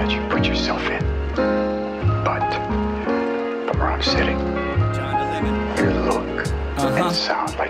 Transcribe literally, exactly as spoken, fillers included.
that you put yourself in. But from where I'm sitting, you look Uh-huh. and sound like